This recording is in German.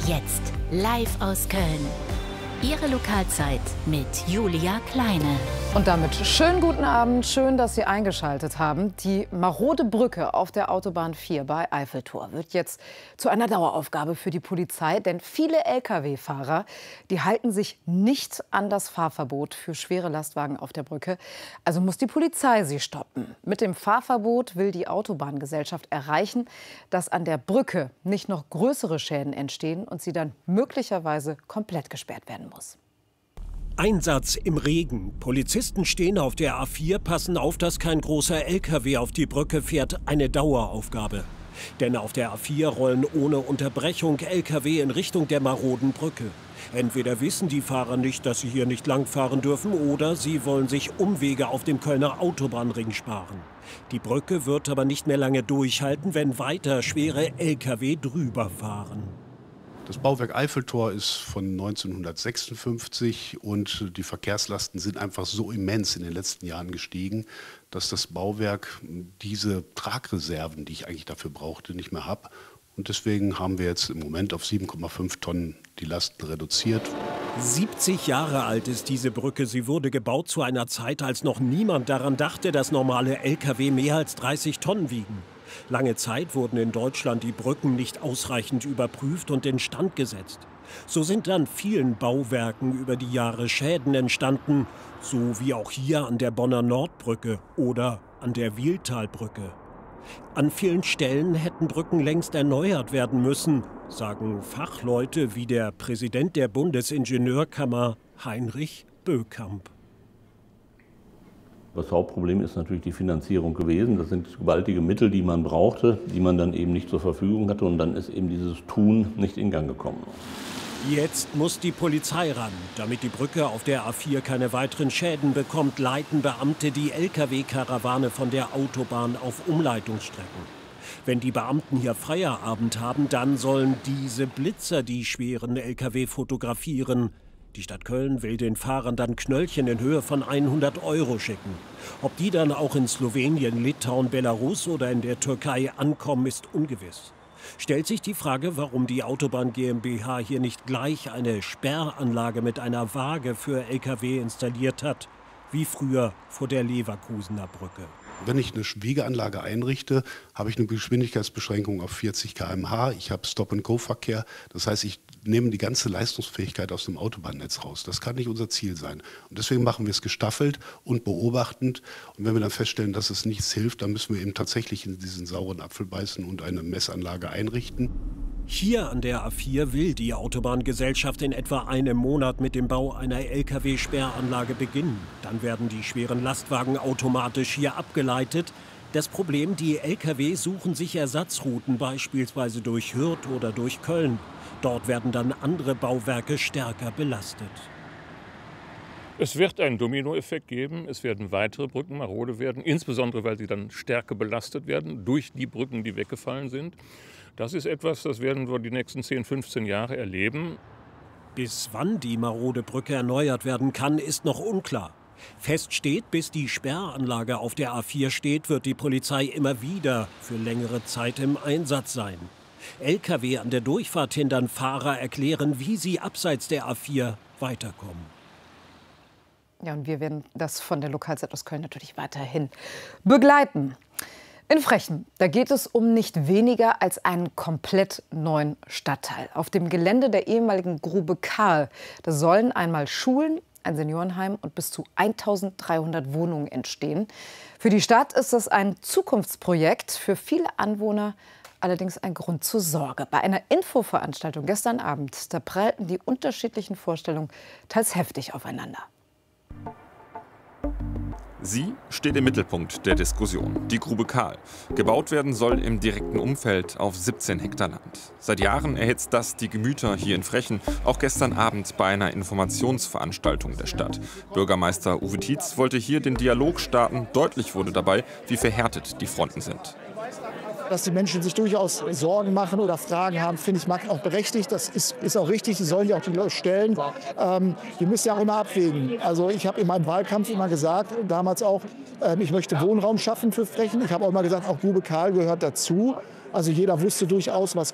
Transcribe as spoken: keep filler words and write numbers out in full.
Jetzt live aus Köln. Ihre Lokalzeit mit Julia Kleine. Und damit schönen guten Abend, schön, dass Sie eingeschaltet haben. Die marode Brücke auf der Autobahn vier bei Eiffeltor wird jetzt zu einer Daueraufgabe für die Polizei. Denn viele L K W-Fahrer, die halten sich nicht an das Fahrverbot für schwere Lastwagen auf der Brücke. Also muss die Polizei sie stoppen. Mit dem Fahrverbot will die Autobahngesellschaft erreichen, dass an der Brücke nicht noch größere Schäden entstehen und sie dann möglicherweise komplett gesperrt werden muss. Einsatz im Regen. Polizisten stehen auf der A vier, passen auf, dass kein großer L K W auf die Brücke fährt. Eine Daueraufgabe. Denn auf der A vier rollen ohne Unterbrechung L K W in Richtung der maroden Brücke. Entweder wissen die Fahrer nicht, dass sie hier nicht langfahren dürfen, oder sie wollen sich Umwege auf dem Kölner Autobahnring sparen. Die Brücke wird aber nicht mehr lange durchhalten, wenn weiter schwere L K W drüber fahren. Das Bauwerk Eiffeltor ist von neunzehnhundertsechsundfünfzig und die Verkehrslasten sind einfach so immens in den letzten Jahren gestiegen, dass das Bauwerk diese Tragreserven, die ich eigentlich dafür brauchte, nicht mehr hat. Und deswegen haben wir jetzt im Moment auf sieben Komma fünf Tonnen die Lasten reduziert. siebzig Jahre alt ist diese Brücke. Sie wurde gebaut zu einer Zeit, als noch niemand daran dachte, dass normale L K W mehr als dreißig Tonnen wiegen. Lange Zeit wurden in Deutschland die Brücken nicht ausreichend überprüft und instand gesetzt. So sind an vielen Bauwerken über die Jahre Schäden entstanden, so wie auch hier an der Bonner Nordbrücke oder an der Wiehltalbrücke. An vielen Stellen hätten Brücken längst erneuert werden müssen, sagen Fachleute wie der Präsident der Bundesingenieurkammer Heinrich Bökamp. Das Hauptproblem ist natürlich die Finanzierung gewesen. Das sind gewaltige Mittel, die man brauchte, die man dann eben nicht zur Verfügung hatte. Und dann ist eben dieses Tun nicht in Gang gekommen. Jetzt muss die Polizei ran. Damit die Brücke auf der A vier keine weiteren Schäden bekommt, leiten Beamte die L K W-Karawane von der Autobahn auf Umleitungsstrecken. Wenn die Beamten hier Feierabend haben, dann sollen diese Blitzer die schweren L K W fotografieren. Die Stadt Köln will den Fahrern dann Knöllchen in Höhe von hundert Euro schicken. Ob die dann auch in Slowenien, Litauen, Belarus oder in der Türkei ankommen, ist ungewiss. Stellt sich die Frage, warum die Autobahn GmbH hier nicht gleich eine Sperranlage mit einer Waage für L K W installiert hat, wie früher vor der Leverkusener Brücke. Wenn ich eine Wiegeanlage einrichte, habe ich eine Geschwindigkeitsbeschränkung auf vierzig Kilometer pro Stunde. Ich habe Stop-and-Go-Verkehr. Das heißt, ich nehme die ganze Leistungsfähigkeit aus dem Autobahnnetz raus. Das kann nicht unser Ziel sein. Und deswegen machen wir es gestaffelt und beobachtend. Und wenn wir dann feststellen, dass es nichts hilft, dann müssen wir eben tatsächlich in diesen sauren Apfel beißen und eine Messanlage einrichten. Hier an der A vier will die Autobahngesellschaft in etwa einem Monat mit dem Bau einer L K W-Sperranlage beginnen. Dann werden die schweren Lastwagen automatisch hier abgeleitet. Das Problem, die L K W suchen sich Ersatzrouten, beispielsweise durch Hürth oder durch Köln. Dort werden dann andere Bauwerke stärker belastet. Es wird einen Dominoeffekt geben. Es werden weitere Brücken marode werden, insbesondere weil sie dann stärker belastet werden durch die Brücken, die weggefallen sind. Das ist etwas, das werden wir die nächsten zehn, fünfzehn Jahre erleben. Bis wann die marode Brücke erneuert werden kann, ist noch unklar. Fest steht, bis die Sperranlage auf der A vier steht, wird die Polizei immer wieder für längere Zeit im Einsatz sein. L K W an der Durchfahrt hindern, Fahrer erklären, wie sie abseits der A vier weiterkommen. Ja, und wir werden das von der Lokalzeit aus Köln natürlich weiterhin begleiten. In Frechen, da geht es um nicht weniger als einen komplett neuen Stadtteil. Auf dem Gelände der ehemaligen Grube Karl, da sollen einmal Schulen, ein Seniorenheim und bis zu eintausenddreihundert Wohnungen entstehen. Für die Stadt ist das ein Zukunftsprojekt, für viele Anwohner allerdings ein Grund zur Sorge. Bei einer Infoveranstaltung gestern Abend, da prallten die unterschiedlichen Vorstellungen teils heftig aufeinander. Sie steht im Mittelpunkt der Diskussion, die Grube Karl. Gebaut werden soll im direkten Umfeld auf siebzehn Hektar Land. Seit Jahren erhitzt das die Gemüter hier in Frechen, auch gestern Abend bei einer Informationsveranstaltung der Stadt. Bürgermeister Uwe Tietz wollte hier den Dialog starten. Deutlich wurde dabei, wie verhärtet die Fronten sind. Dass die Menschen sich durchaus Sorgen machen oder Fragen haben, finde ich mag auch berechtigt. Das ist, ist auch richtig, die sollen ja auch die Leute stellen. Ähm, die müssen ja auch immer abwägen. Also ich habe in meinem Wahlkampf immer gesagt, damals auch, äh, ich möchte Wohnraum schaffen für Frechen. Ich habe auch immer gesagt, auch Grube Karl gehört dazu. Also jeder wusste durchaus, was